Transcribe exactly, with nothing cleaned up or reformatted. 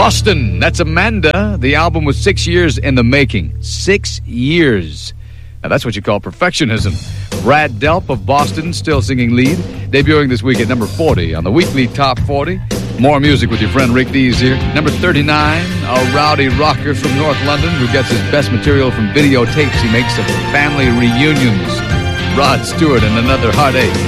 Boston, that's Amanda. The album was six years in the making. Six years. Now, that's what you call perfectionism. Brad Delp of Boston, still singing lead, debuting this week at number forty on the weekly Top forty. More music with your friend Rick Dees here. Number thirty-nine, a rowdy rocker from North London who gets his best material from videotapes he makes of family reunions. Rod Stewart and Another Heartache.